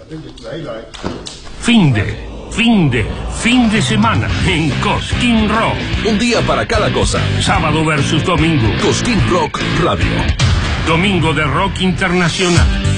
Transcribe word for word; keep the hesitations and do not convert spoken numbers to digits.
Fin de, fin de, fin de semana en Cosquín Rock. Un día para cada cosa. Sábado versus domingo. Cosquín Rock Radio. Domingo de rock internacional.